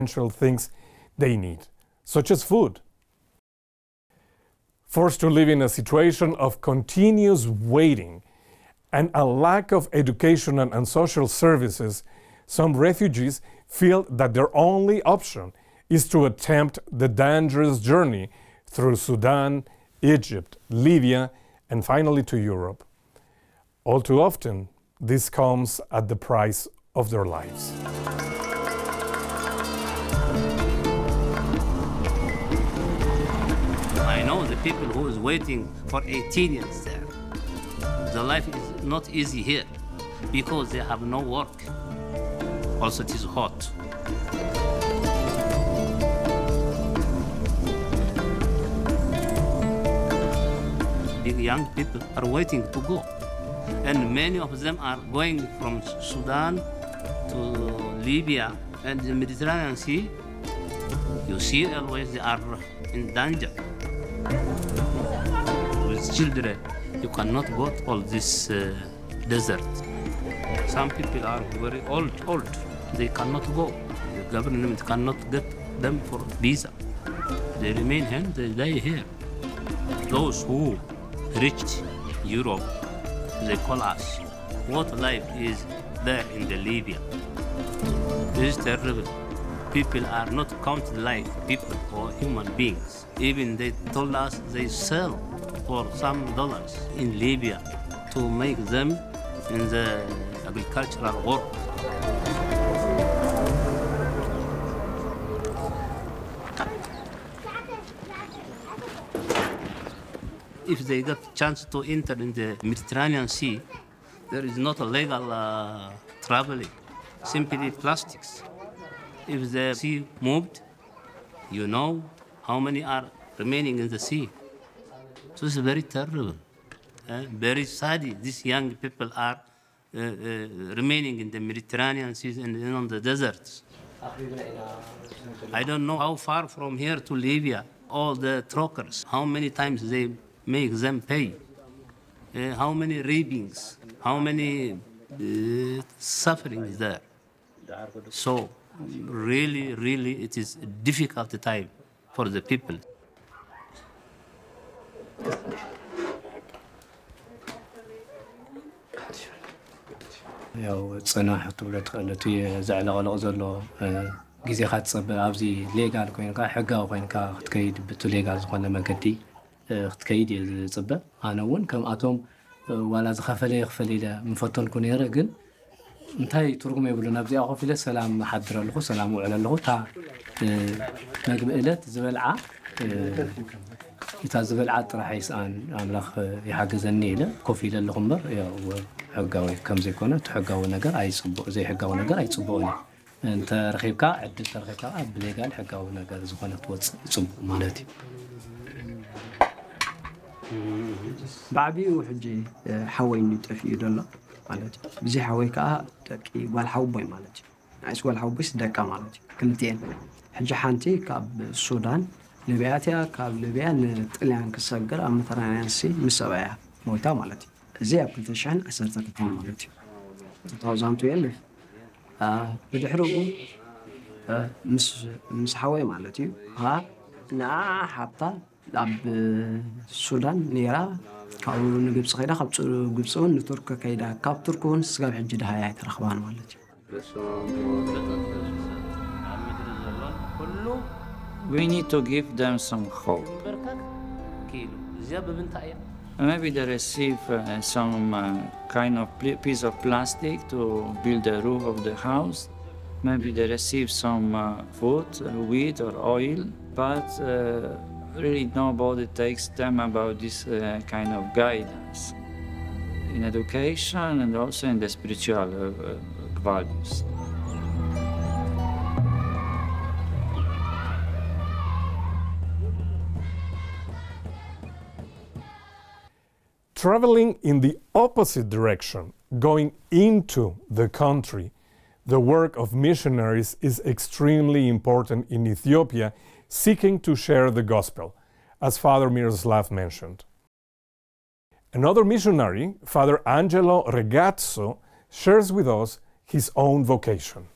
essential things they need, such as food. Forced to live in a situation of continuous waiting and a lack of educational and social services, some refugees feel that their only option is to attempt the dangerous journey through Sudan, Egypt, Libya, and finally to Europe. All too often, this comes at the price of their lives. I know the people who is waiting for 18 years there. The life is not easy here because they have no work. Also, it is hot. Big young people are waiting to go. And many of them are going from Sudan to Libya and the Mediterranean Sea. You see always they are in danger. With children, you cannot go to all this desert. Some people are very old. They cannot go. The government cannot get them for visa. They remain here, they die here. Those who reached Europe, they call us. What life is there in the Libya? This is terrible. People are not counted like people or human beings. Even they told us they sell for some dollars in Libya to make them in the agricultural work. If they got a chance to enter in the Mediterranean Sea, there is not a legal traveling, simply plastics. If the sea moved, you know how many are remaining in the sea. So it's very terrible, very sad. These young people are remaining in the Mediterranean Sea and on the deserts. I don't know how far from here to Libya, all the truckers, how many times they make them pay, how many rapings, how many sufferings there. So really, it is a difficult time for the people. ያው ጽናሕ ትብሎ ትኽእል እቲ ዘዕለቕለቕ ዘሎ ግዜኻ ትፅበ ኣብዚ ሌጋል ኮይንካ ሕጋዊ ኮይንካ ክትከይድ ብቲ ሌጋል ዝኾነ መንገዲ ክትከይድ እየ ዝፅበ ኣነ እውን ከምኣቶም ዋላ ዝኸፈለ ይኽፈል ኢለ ምፈተንኩ ነይረ ግን እንታይ ትርጉም የብሉን ኣብዚኣ ኮፍ ኢለ ሰላም ሓድር ኣለኹ ሰላም ውዕል ኣለኹ እታ መግቢ ዕለት ዝበልዓ እታ ዝበልዓ ጥራሕ ይስኣን ኣምላኽ ይሓግዘኒ ኢለ ኮፍ ኢለ ኣለኹ እምበር ያው ሕጋዊ ከምዘይኮነ እቲ ሕጋዊ ነገር ኣይፅቡቕ ዘይሕጋዊ ነገር ኣይፅቡቕን እዩ እንተ ረኺብካ ዕድል ተረኺብካ ኣብ ሌጋል ሕጋዊ ነገር ዝኾነ ክትወፅእ ይፅቡቕ ማለት እዩ بعبيه وحجي حوين يتفي دولا مالتي بزي حوي كا دقي ولا حوبي مالتي عايز ولا حوبي صدقه مالتي كلتين حجي حانتي كاب السودان ليبياتيا كاب ليبيا نطلعن كسغر امترانيان سي مسبايا موتا مالتي زي ابل تشان اسرتك مالتي تاوزانتو يلف بدحرقو مس حوي مالتي ها نا حتى لاب السودان نيرا كاو نجيبس خيدا خاب جبسون نترك كيدا كاب تركون سغاب حجي دهايا ترخبان مالتي We need to give them some hope. Maybe they receive some kind of piece of plastic to build the roof of the house. Maybe they receive some food, wheat or oil, but really nobody takes them about this kind of guidance in education and also in the spiritual values. Traveling in the opposite direction, going into the country, the work of missionaries is extremely important in Ethiopia, seeking to share the gospel, as Father Miroslav mentioned. Another missionary, Father Angelo Regazzo, shares with us his own vocation.